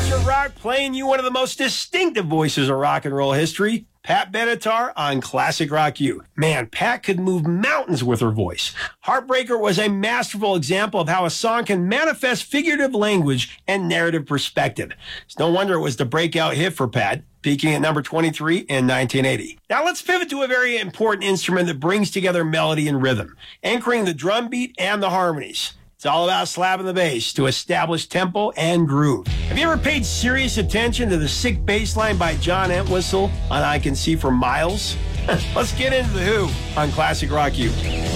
Master of Rock playing you one of the most distinctive voices of rock and roll history, Pat Benatar on Classic Rock U. Man, Pat could move mountains with her voice. Heartbreaker was a masterful example of how a song can manifest figurative language and narrative perspective. It's no wonder it was the breakout hit for Pat, peaking at number 23 in 1980. Now let's pivot to a very important instrument that brings together melody and rhythm, anchoring the drum beat and the harmonies. It's all about slapping the bass to establish tempo and groove. Have you ever paid serious attention to the sick bass line by John Entwistle on I Can See for Miles? Let's get into The Who on Classic Rock U.